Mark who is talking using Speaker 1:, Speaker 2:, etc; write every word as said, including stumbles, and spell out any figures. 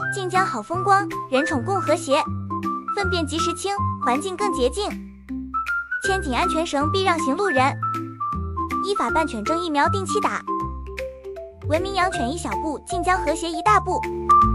Speaker 1: 晋江好风光，人宠共和谐，粪便及时清，环境更洁净。牵紧安全绳避让行路人，依法办犬证疫苗定期打。文明养犬一小步，晋江和谐一大步。